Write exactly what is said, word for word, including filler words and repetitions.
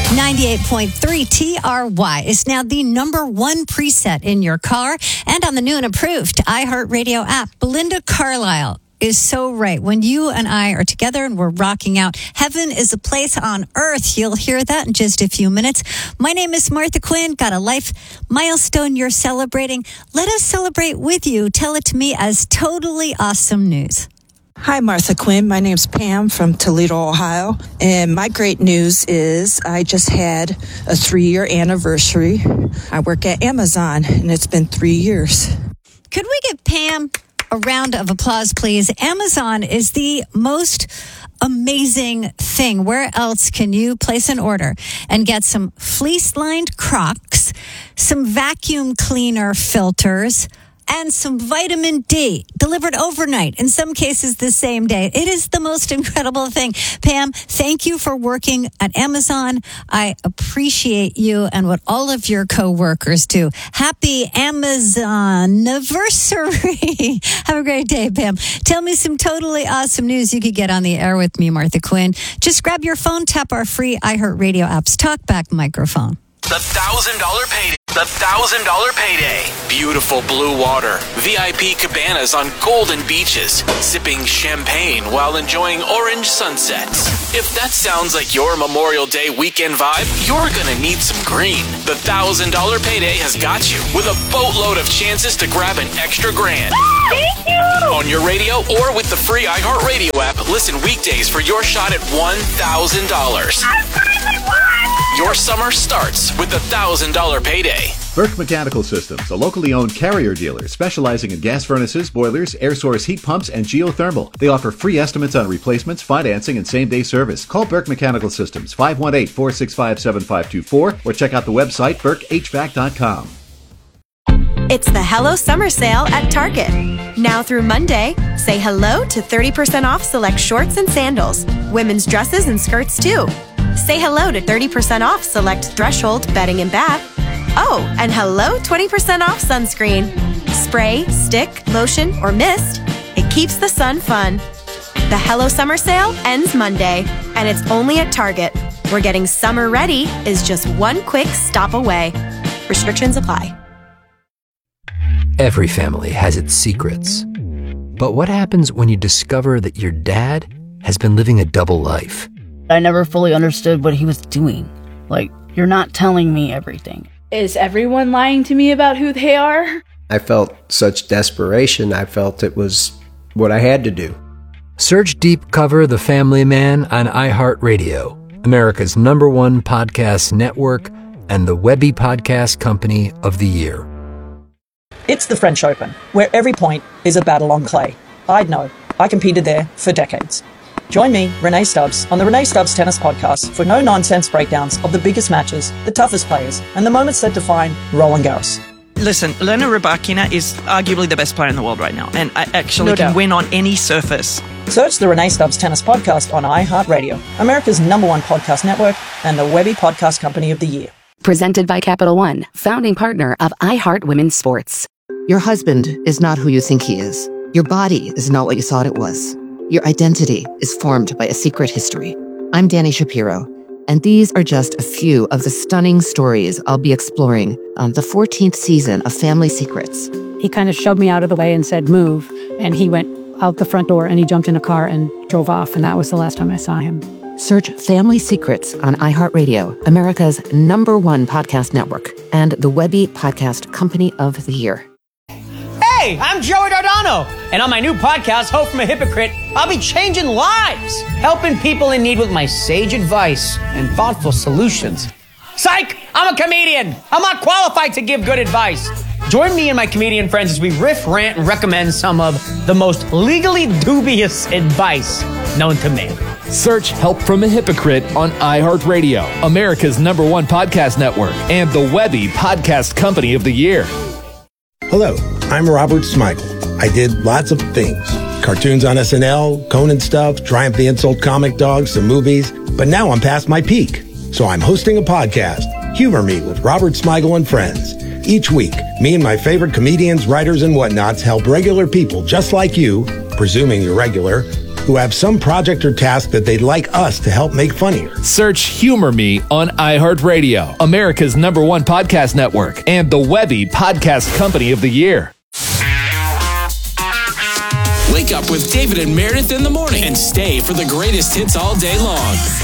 ninety-eight point three T R Y is now the number one preset in your car and on the new and improved iHeartRadio app. Belinda Carlisle is so right. When you and I are together and we're rocking out, heaven is a place on earth. You'll hear that in just a few minutes. My name is Martha Quinn. Got a life milestone you're celebrating. Let us celebrate with you. Tell it to me as totally awesome news. Hi, Martha Quinn. My name's Pam from Toledo, Ohio. And my great news is I just had a three-year anniversary. I work at Amazon, and it's been three years. Could we give Pam a round of applause, please? Amazon is the most amazing thing. Where else can you place an order and get some fleece-lined Crocs, some vacuum cleaner filters, and some vitamin D delivered overnight, in some cases the same day? It is the most incredible thing. Pam, thank you for working at Amazon. I appreciate you and what all of your coworkers do. Happy Amazon anniversary. Have a great day, Pam. Tell me some totally awesome news you could get on the air with me, Martha Quinn. Just grab your phone, tap our free iHeartRadio app's talkback microphone. The one thousand dollars payday. The one thousand dollars payday. Beautiful blue water. V I P cabanas on golden beaches. Sipping champagne while enjoying orange sunsets. If that sounds like your Memorial Day weekend vibe, you're gonna need some green. The one thousand dollars payday has got you with a boatload of chances to grab an extra grand. Thank you! On your radio or with the free iHeartRadio app, listen weekdays for your shot at one thousand dollars. I finally won! Your summer starts with the one thousand dollars payday. Burke Mechanical Systems, a locally owned Carrier dealer specializing in gas furnaces, boilers, air source heat pumps, and geothermal. They offer free estimates on replacements, financing, and same-day service. Call Burke Mechanical Systems, five one eight, four six five, seven five two four, or check out the website burke h v a c dot com. It's the Hello Summer Sale at Target. Now through Monday, say hello to thirty percent off select shorts and sandals, women's dresses and skirts too. Say hello to thirty percent off select Threshold bedding and bath. Oh, and hello twenty percent off sunscreen. Spray, stick, lotion, or mist. It keeps the sun fun. The Hello Summer Sale ends Monday, and it's only at Target, where getting summer ready is just one quick stop away. Restrictions apply. Every family has its secrets. But what happens when you discover that your dad has been living a double life? I never fully understood what he was doing. Like, you're not telling me everything. Is everyone lying to me about who they are? I felt such desperation. I felt it was what I had to do. Search Deep Cover The Family Man on iHeartRadio, America's number one podcast network and the Webby Podcast Company of the Year. It's the French Open, where every point is a battle on clay. I'd know. I competed there for decades. Join me, Renee Stubbs, on the Renee Stubbs Tennis Podcast for no-nonsense breakdowns of the biggest matches, the toughest players, and the moments that define Roland Garros. Listen, Elena Rybakina is arguably the best player in the world right now, and I actually No can doubt. win on any surface. Search the Renee Stubbs Tennis Podcast on iHeartRadio, America's number one podcast network, and the Webby Podcast Company of the Year. Presented by Capital One, founding partner of iHeart Women's Sports. Your husband is not who you think he is. Your body is not what you thought it was. Your identity is formed by a secret history. I'm Danny Shapiro, and these are just a few of the stunning stories I'll be exploring on the fourteenth season of Family Secrets. He kind of shoved me out of the way and said, move. And he went out the front door and he jumped in a car and drove off. And that was the last time I saw him. Search Family Secrets on iHeartRadio, America's number one podcast network, and the Webby Podcast Company of the Year. Hey, I'm Joey Dardano, and on my new podcast, Hope from a Hypocrite, I'll be changing lives, helping people in need with my sage advice and thoughtful solutions. Psych! I'm a comedian. I'm not qualified to give good advice. Join me and my comedian friends as we riff, rant, and recommend some of the most legally dubious advice known to man. Search Help from a Hypocrite on iHeartRadio, America's number one podcast network, and the Webby Podcast Company of the Year. Hello, I'm Robert Smigel. I did lots of things. Cartoons on S N L, Conan stuff, Triumph the Insult comic dogs, some movies. But now I'm past my peak. So I'm hosting a podcast, Humor Me with Robert Smigel and Friends. Each week, me and my favorite comedians, writers, and whatnots help regular people just like you, presuming you're regular, who have some project or task that they'd like us to help make funnier. Search Humor Me on iHeartRadio, America's number one podcast network, and the Webby Podcast Company of the Year. Wake up with David and Meredith in the morning and stay for the greatest hits all day long.